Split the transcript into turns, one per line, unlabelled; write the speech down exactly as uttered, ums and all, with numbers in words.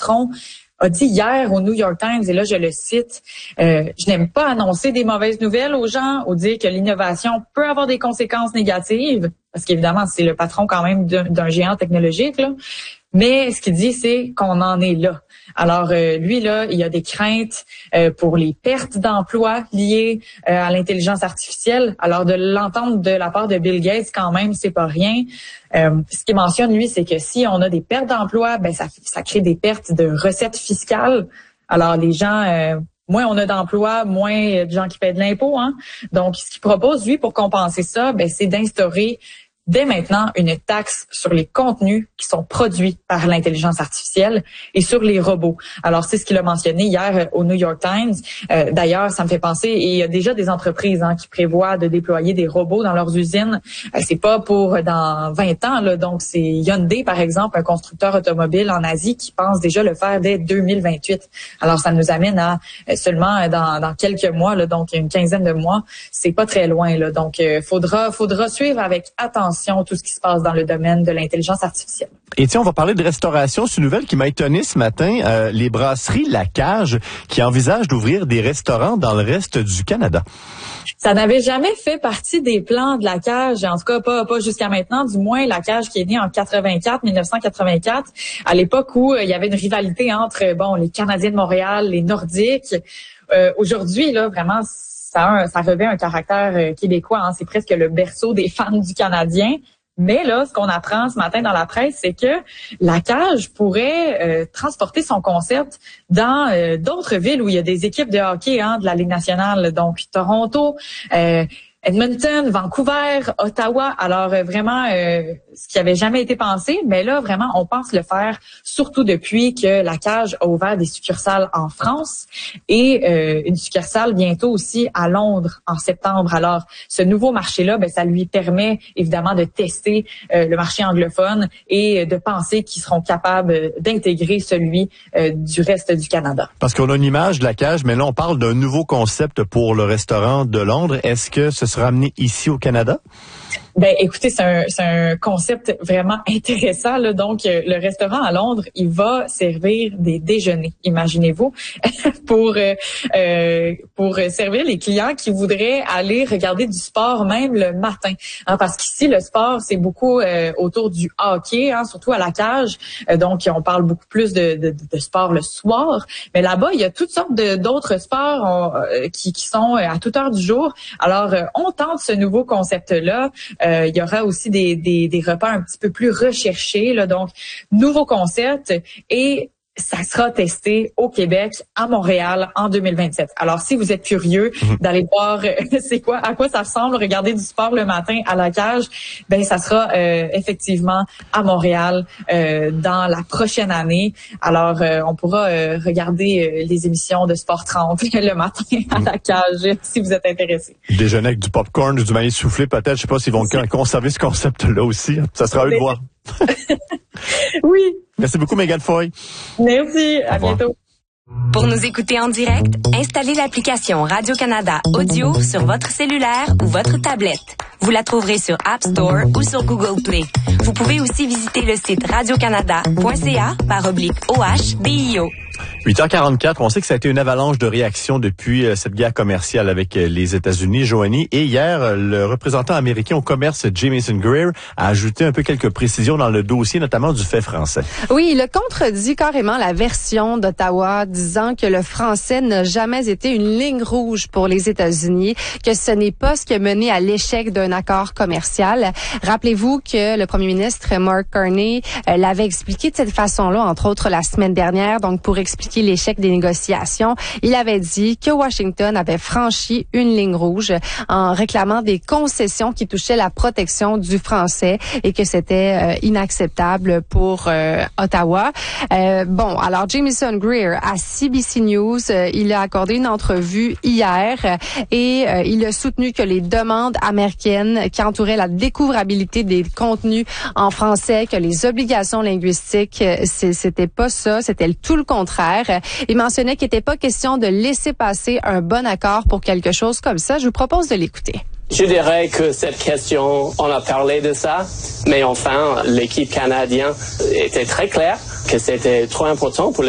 patron a dit hier au New York Times, et là je le cite, euh, je n'aime pas annoncer des mauvaises nouvelles aux gens ou dire que l'innovation peut avoir des conséquences négatives, parce qu'évidemment c'est le patron quand même d'un, d'un géant technologique, là. Mais ce qu'il dit, c'est qu'on en est là. Alors, euh, lui, là, il y a des craintes euh, pour les pertes d'emplois liées euh, à l'intelligence artificielle. Alors, de l'entendre de la part de Bill Gates, quand même, c'est pas rien. Euh, ce qu'il mentionne, lui, c'est que si on a des pertes d'emplois, ben ça, ça crée des pertes de recettes fiscales. Alors, les gens... Euh, moins on a d'emplois, moins de gens qui paient de l'impôt, hein. Donc, ce qu'il propose, lui, pour compenser ça, ben c'est d'instaurer dès maintenant une taxe sur les contenus qui sont produits par l'intelligence artificielle et sur les robots. Alors, c'est ce qu'il a mentionné hier au New York Times. Euh, d'ailleurs, ça me fait penser, et il y a déjà des entreprises hein, qui prévoient de déployer des robots dans leurs usines. Euh, c'est pas pour dans vingt ans, là. Donc, c'est Hyundai, par exemple, un constructeur automobile en Asie qui pense déjà le faire dès deux mille vingt-huit. Alors, ça nous amène à euh, seulement dans, dans quelques mois, là, donc une quinzaine de mois. C'est pas très loin, là. Donc, euh, faudra, faudra suivre avec attention tout ce qui se passe dans le domaine de l'intelligence artificielle.
Et tiens, on va parler de restauration. C'est une nouvelle qui m'a étonné ce matin. Euh, les brasseries La Cage qui envisagent d'ouvrir des restaurants dans le reste du Canada.
Ça n'avait jamais fait partie des plans de La Cage, en tout cas pas, pas jusqu'à maintenant, du moins La Cage qui est née en quatre-vingt-quatre, dix-neuf cent quatre-vingt-quatre, à l'époque où euh, il y avait une rivalité entre bon les Canadiens de Montréal, les Nordiques. Euh, aujourd'hui, là, vraiment, ça, a un, ça revêt un caractère euh, québécois. Hein, c'est presque le berceau des fans du Canadien. Mais là, ce qu'on apprend ce matin dans la presse, c'est que La Cage pourrait euh, transporter son concept dans euh, d'autres villes où il y a des équipes de hockey hein, de la Ligue nationale. Donc, Toronto, euh, Edmonton, Vancouver, Ottawa. Alors, euh, vraiment, euh, ce qui avait jamais été pensé. Mais là, vraiment, on pense le faire, surtout depuis que La Cage a ouvert des succursales en France et euh, une succursale bientôt aussi à Londres en septembre. Alors, ce nouveau marché-là, ben, ça lui permet évidemment de tester euh, le marché anglophone et de penser qu'ils seront capables d'intégrer celui euh, du reste du Canada.
Parce qu'on a une image de La Cage, mais là, on parle d'un nouveau concept pour le restaurant de Londres. Est-ce que ce sera amené ici au Canada?
Ben, écoutez, c'est un, c'est un concept vraiment intéressant, là. Donc, euh, le restaurant à Londres, il va servir des déjeuners, imaginez-vous, pour euh, euh, pour servir les clients qui voudraient aller regarder du sport même le matin. Hein, parce qu'ici, le sport, c'est beaucoup euh, autour du hockey, hein, surtout à La Cage. Euh, donc, on parle beaucoup plus de, de, de sport le soir. Mais là-bas, il y a toutes sortes de, d'autres sports on, euh, qui, qui sont à toute heure du jour. Alors, euh, on tente ce nouveau concept-là. Euh, il y aura aussi des, des, des repas un petit peu plus recherchés, là, donc nouveau concept et ça sera testé au Québec, à Montréal, en deux mille vingt-sept. Alors, si vous êtes curieux d'aller voir euh, c'est quoi, à quoi ça ressemble, regarder du sport le matin à La Cage, ben ça sera euh, effectivement à Montréal euh, dans la prochaine année. Alors, euh, on pourra euh, regarder euh, les émissions de Sport trente le matin à La Cage, si vous êtes intéressé.
Déjeuner avec du popcorn, du maïs soufflé, peut-être. Je sais pas s'ils vont c'est... conserver ce concept-là aussi. Ça sera à eux de voir.
Oui.
Merci beaucoup, Mégane Foy.
Merci. À bientôt.
Pour nous écouter en direct, installez l'application Radio-Canada Audio sur votre cellulaire ou votre tablette. Vous la trouverez sur App Store ou sur Google Play. Vous pouvez aussi visiter le site radiocanada point c a par oblique O H B I O.
huit heures quarante-quatre, on sait que ça a été une avalanche de réactions depuis euh, cette guerre commerciale avec euh, les États-Unis, Joanie. Et hier, euh, le représentant américain au commerce, Jamieson Greer, a ajouté un peu quelques précisions dans le dossier, notamment du fait français.
Oui, il a contredit carrément la version d'Ottawa, disant que le français n'a jamais été une ligne rouge pour les États-Unis, que ce n'est pas ce qui a mené à l'échec d'un accord commercial. Rappelez-vous que le premier ministre Mark Carney euh, l'avait expliqué de cette façon-là, entre autres la semaine dernière, donc pour expliquer l'échec des négociations. Il avait dit que Washington avait franchi une ligne rouge en réclamant des concessions qui touchaient la protection du français et que c'était euh, inacceptable pour euh, Ottawa. Euh, bon, alors Jamieson Greer à C B C News, euh, il a accordé une entrevue hier euh, et euh, il a soutenu que les demandes américaines qui entouraient la découvrabilité des contenus en français, que les obligations linguistiques, euh, c'était pas ça, c'était tout le contraire. Il mentionnait qu'il n'était pas question de laisser passer un bon accord pour quelque chose comme ça. Je vous propose de l'écouter.
Je dirais que cette question, on a parlé de ça, mais enfin, l'équipe canadienne était très claire que c'était trop important pour les